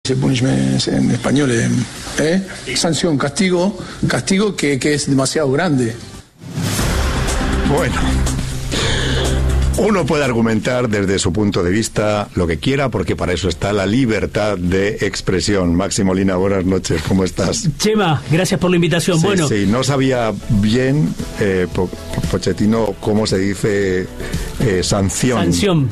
punishment en español, sanción, castigo que es demasiado grande. Bueno, uno puede argumentar desde su punto de vista lo que quiera, porque para eso está la libertad de expresión. Maxi Molina, buenas noches, ¿cómo estás? Chema, gracias por la invitación. Sí, bueno, sí, no sabía bien, Pochettino, cómo se dice sanción.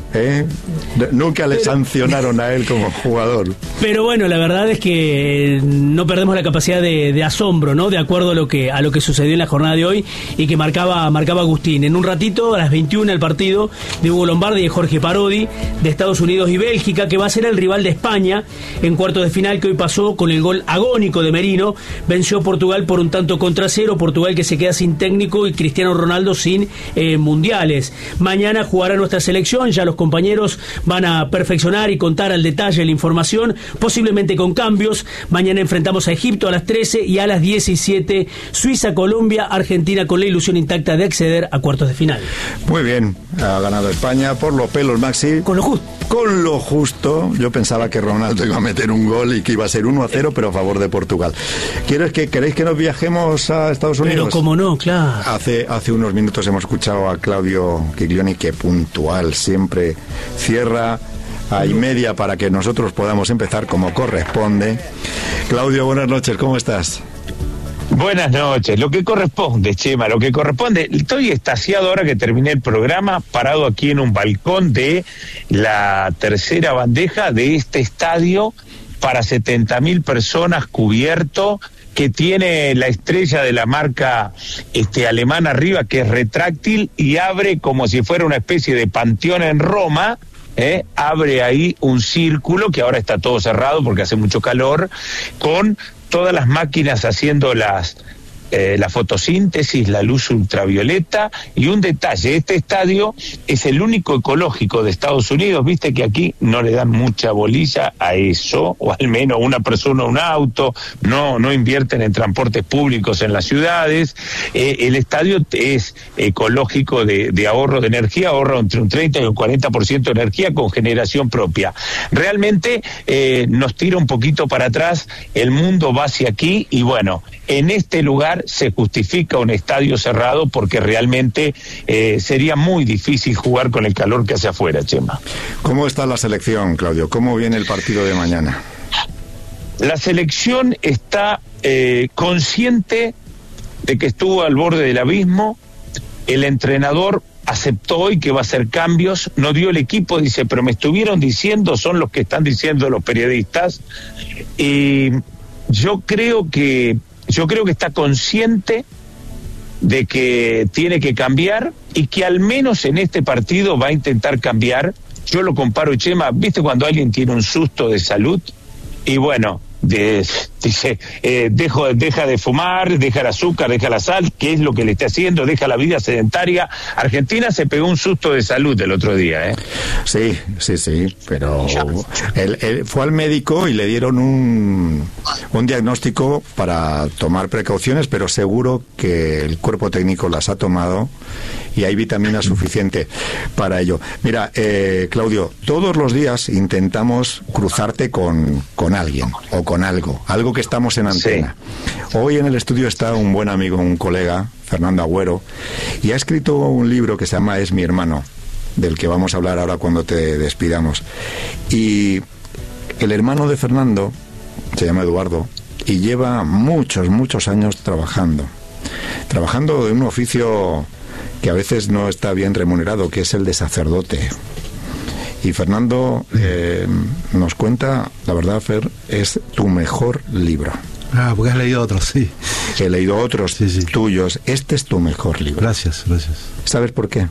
Nunca le sancionaron a él como jugador. Pero bueno, la verdad es que no perdemos la capacidad de asombro, ¿no? De acuerdo a lo que sucedió en la jornada de hoy y que marcaba Agustín. En un ratito, a las 21, el partido de Hugo Lombardi y de Jorge Parodi, de Estados Unidos y Bélgica, que va a ser el rival de España en cuartos de final, que hoy pasó con el gol agónico de Merino. Venció a Portugal por 1-0, Portugal que se queda sin técnico y Cristiano Ronaldo sin mundiales. Mañana jugará nuestra selección, ya los compañeros van a perfeccionar y contar al detalle la información, posiblemente con cambios. Mañana enfrentamos a Egipto a las 13 y a las 17 Suiza, Colombia, Argentina, con la ilusión intacta de acceder a cuartos de final. Muy bien, ha ganado España por los pelos, Maxi. Con lo justo. Con lo justo. Yo pensaba que Ronaldo iba a meter un gol y que iba a ser 1-0, pero a favor de Portugal. ¿Queréis que nos viajemos a Estados Unidos? Pero cómo no, claro. Hace unos minutos hemos escuchado a Claudio Giglioni, que puntual, siempre cierra a y media para que nosotros podamos empezar como corresponde. Claudio, buenas noches, ¿cómo estás? Buenas noches. Lo que corresponde, Chema, lo que corresponde. Estoy extasiado ahora que terminé el programa, parado aquí en un balcón de la tercera bandeja de este estadio para 70.000 personas cubierto, que tiene la estrella de la marca alemana arriba, que es retráctil y abre como si fuera una especie de panteón en Roma. Abre ahí un círculo que ahora está todo cerrado porque hace mucho calor, con todas las máquinas haciendo la fotosíntesis, la luz ultravioleta. Y un detalle, este estadio es el único ecológico de Estados Unidos. Viste que aquí no le dan mucha bolilla a eso, o al menos una persona, un auto, no invierten en transportes públicos en las ciudades. El estadio es ecológico de ahorro de energía, ahorra entre un 30 y un 40% de energía con generación propia. Realmente nos tira un poquito para atrás, el mundo va hacia aquí, y bueno, en este lugar se justifica un estadio cerrado porque realmente sería muy difícil jugar con el calor que hace afuera, Chema. ¿Cómo está la selección, Claudio? ¿Cómo viene el partido de mañana? La selección está consciente de que estuvo al borde del abismo. El entrenador aceptó hoy que va a hacer cambios, no dio el equipo, dice, pero me estuvieron diciendo, son los que están diciendo los periodistas, y yo creo que está consciente de que tiene que cambiar y que al menos en este partido va a intentar cambiar. Yo lo comparo, Chema, ¿viste cuando alguien tiene un susto de salud? Y bueno, dice, deja de fumar, deja el azúcar, deja la sal, ¿qué es lo que le está haciendo? Deja la vida sedentaria. Argentina se pegó un susto de salud el otro día, Sí, pero él fue al médico y le dieron un diagnóstico para tomar precauciones, pero seguro que el cuerpo técnico las ha tomado y hay vitamina suficiente para ello. Mira, Claudio, todos los días intentamos cruzarte con alguien o con algo que estamos en antena. Sí. Hoy en el estudio está un buen amigo, un colega, Fernando Agüero, y ha escrito un libro que se llama Es mi hermano, del que vamos a hablar ahora cuando te despidamos. Y el hermano de Fernando se llama Eduardo y lleva muchos años trabajando en un oficio que a veces no está bien remunerado, que es el de sacerdote. Y Fernando nos cuenta, la verdad, Fer, es tu mejor libro. Porque has leído otros, sí. He leído otros sí. tuyos. Este es tu mejor libro. Gracias. ¿Sabes por qué?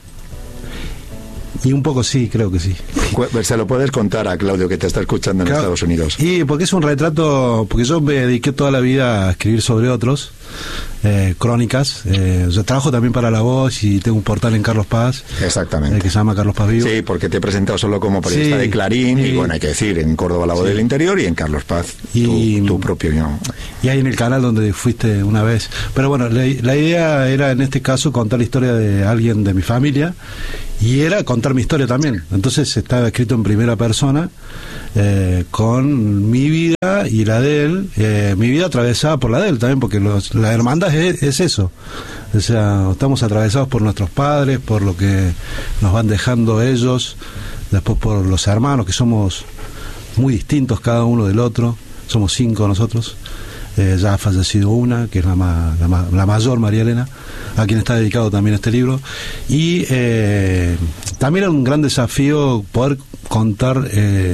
Y un poco sí, creo que sí. Se lo puedes contar a Claudio, que te está escuchando en Estados Unidos. Y porque es un retrato, porque yo me dediqué toda la vida a escribir sobre otros, crónicas. Yo trabajo también para La Voz y tengo un portal en Carlos Paz. Exactamente. Que se llama Carlos Paz Vivo. Sí, porque te he presentado solo como periodista de Clarín, y bueno, hay que decir, en Córdoba La Voz del Interior, y en Carlos Paz tu propio... ¿no? Y ahí en el canal donde fuiste una vez. Pero bueno, la idea era en este caso contar la historia de alguien de mi familia, y era contar mi historia también. Entonces estaba escrito en primera persona, con mi vida y la de él, mi vida atravesada por la de él también, porque la hermandad es eso. O sea, estamos atravesados por nuestros padres, por lo que nos van dejando ellos, después por los hermanos, que somos muy distintos cada uno del otro. Somos 5 nosotros. Ya ha fallecido una, que es la mayor, María Elena, a quien está dedicado también este libro. Y también era un gran desafío poder contar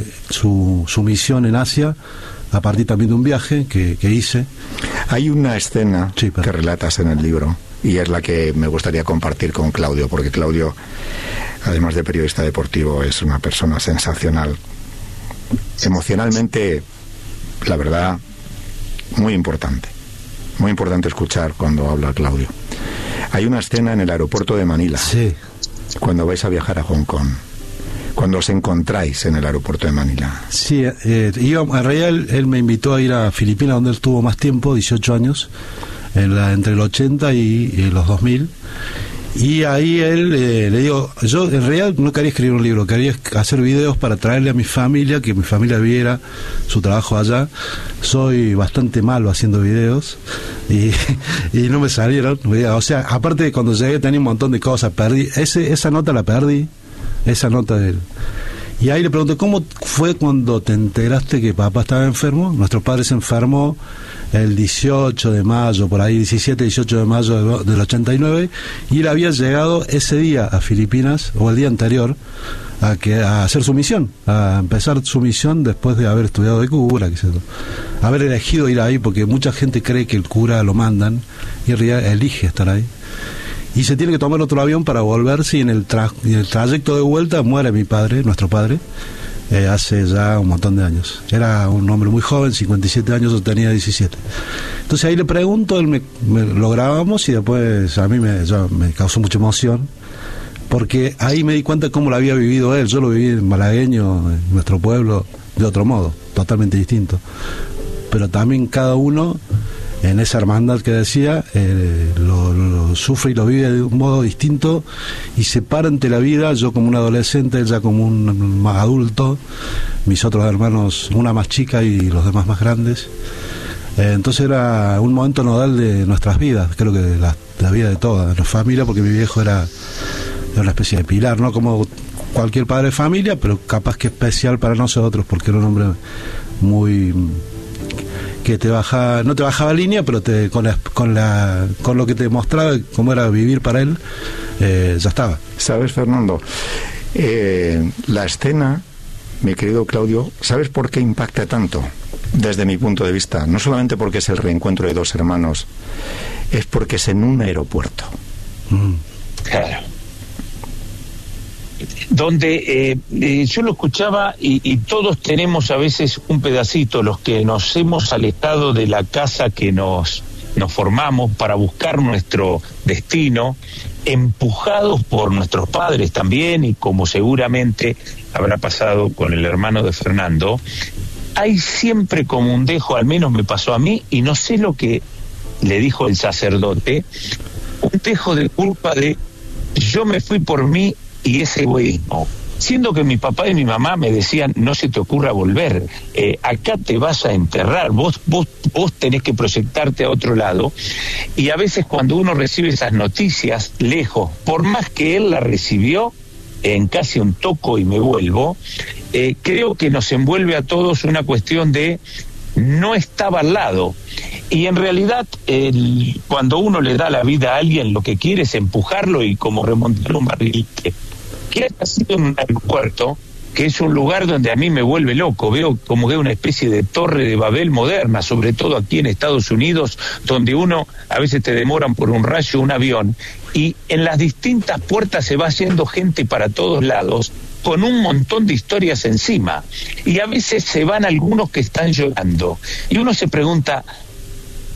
su misión en Asia, a partir también de un viaje que hice. Hay una escena que relatas en el libro, y es la que me gustaría compartir con Claudio, porque Claudio, además de periodista deportivo, es una persona sensacional. Emocionalmente, la verdad, muy importante escuchar cuando habla Claudio. Hay una escena en el aeropuerto de Manila, cuando vais a viajar a Hong Kong, cuando os encontráis en el aeropuerto de Manila. Sí, en realidad él me invitó a ir a Filipinas, donde él estuvo más tiempo, 18 años, entre el 80 y los 2000. Y ahí él, le digo, yo en realidad no quería escribir un libro, quería hacer videos para traerle a mi familia, que mi familia viera su trabajo allá. Soy bastante malo haciendo videos y no me salieron. O sea, aparte de cuando llegué tenía un montón de cosas, perdí, esa nota la perdí, esa nota de él. Y ahí le pregunto, ¿cómo fue cuando te enteraste que papá estaba enfermo? Nuestro padre se enfermó el 18 de mayo, por ahí 17, 18 de mayo del 89, y él había llegado ese día a Filipinas, o el día anterior, a hacer su misión, a empezar su misión después de haber estudiado de cura, haber elegido ir ahí, porque mucha gente cree que el cura lo mandan, y en realidad elige estar ahí. Y se tiene que tomar otro avión para volverse, y en el trayecto de vuelta muere mi padre, nuestro padre, hace ya un montón de años. Era un hombre muy joven, 57 años, yo tenía 17. Entonces ahí le pregunto, lo grabamos, y después a mí me causó mucha emoción, porque ahí me di cuenta cómo lo había vivido él. Yo lo viví en malagueño, en nuestro pueblo, de otro modo, totalmente distinto. Pero también cada uno, en esa hermandad que decía, lo sufre y lo vive de un modo distinto, y se para ante la vida, yo como un adolescente, él ya como un más adulto, mis otros hermanos, una más chica y los demás más grandes. Entonces era un momento nodal de nuestras vidas, creo que de la vida de toda la familia, porque mi viejo era una especie de pilar, no como cualquier padre de familia, pero capaz que especial para nosotros, porque era un hombre muy... que no te bajaba línea, pero con lo que te mostraba cómo era vivir para él, ya estaba. ¿Sabes, Fernando? La escena, mi querido Claudio, ¿sabes por qué impacta tanto? Desde mi punto de vista, no solamente porque es el reencuentro de dos hermanos, es porque es en un aeropuerto. Claro. Donde yo lo escuchaba, y todos tenemos a veces un pedacito, los que nos hemos alejado de la casa que nos formamos para buscar nuestro destino, empujados por nuestros padres también, y como seguramente habrá pasado con el hermano de Fernando, hay siempre como un dejo, al menos me pasó a mí, y no sé lo que le dijo el sacerdote, un dejo de culpa de yo me fui por mí y ese egoísmo, siendo que mi papá y mi mamá me decían, no se te ocurra volver, acá te vas a enterrar, vos tenés que proyectarte a otro lado. Y a veces cuando uno recibe esas noticias lejos, por más que él la recibió en casi un toco y me vuelvo, creo que nos envuelve a todos una cuestión de no estaba al lado. Y en realidad, cuando uno le da la vida a alguien, lo que quiere es empujarlo y como remontar un barril. Que haya sido en un aeropuerto, que es un lugar donde a mí me vuelve loco, veo como que una especie de torre de Babel moderna, sobre todo aquí en Estados Unidos, donde uno a veces te demoran por un rayo un avión, y en las distintas puertas se va yendo gente para todos lados, con un montón de historias encima, y a veces se van algunos que están llorando, y uno se pregunta,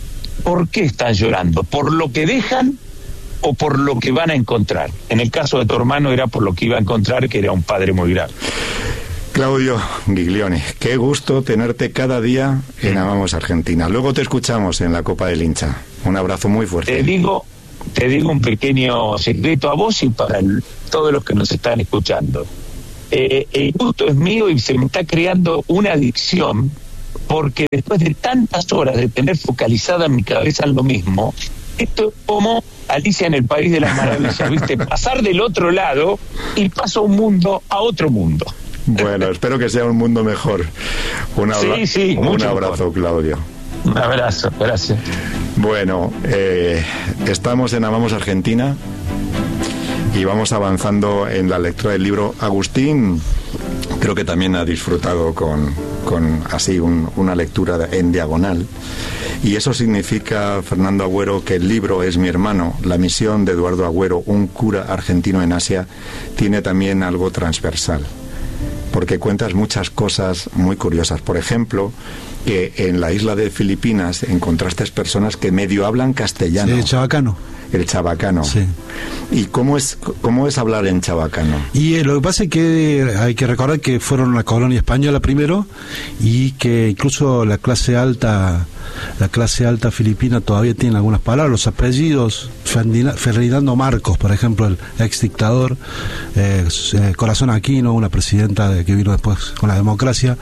¿por qué están llorando? ¿Por lo que dejan o por lo que van a encontrar? En el caso de tu hermano era por lo que iba a encontrar, que era un padre muy grave. Claudio Giglione, qué gusto tenerte cada día en Amamos Argentina. Luego te escuchamos en la Copa del Hincha. Un abrazo muy fuerte. Te digo un pequeño secreto a vos y para todos los que nos están escuchando. El gusto es mío y se me está creando una adicción, porque después de tantas horas de tener focalizada en mi cabeza lo mismo, esto es como Alicia en el País de las Maravillas, ¿viste? Pasar del otro lado y paso un mundo a otro mundo. Bueno, espero que sea un mundo mejor. Un abrazo, mejor. Claudio. Un abrazo, gracias. Bueno, estamos en Amamos Argentina y vamos avanzando en la lectura del libro. Agustín creo que también ha disfrutado con así una lectura en diagonal, y eso significa, Fernando Agüero, que el libro Es mi hermano, la misión de Eduardo Agüero, un cura argentino en Asia, tiene también algo transversal, porque cuentas muchas cosas muy curiosas. Por ejemplo, que en la isla de Filipinas encontraste personas que medio hablan castellano. Sí, chabacano. El chabacano. Sí. ¿Y cómo es hablar en chabacano? Y lo que pasa es que hay que recordar que fueron una colonia española primero, y que incluso la clase alta filipina todavía tiene algunas palabras. Los apellidos, Ferdinando Marcos, por ejemplo, el ex dictador, Corazón Aquino, una presidenta que vino después con la democracia,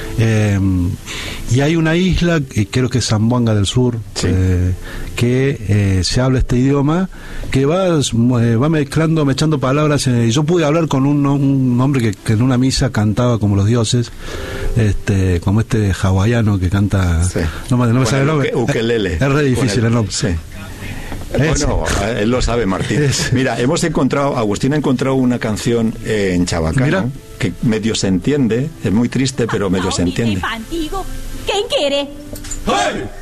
y hay una isla, creo que es Zamboanga del Sur, sí, que se habla este idioma, que va echando palabras. Yo pude hablar con un hombre que en una misa cantaba como los dioses, como este hawaiano que canta, sí, no me sale el nombre, ukelele. Es re difícil el nombre. Sí. Bueno, él lo sabe, Martín. Mira, Agustín ha encontrado una canción en chabacano. Mira, que medio se entiende, es muy triste, pero medio se entiende. ¿Quién quiere? ¡Hey!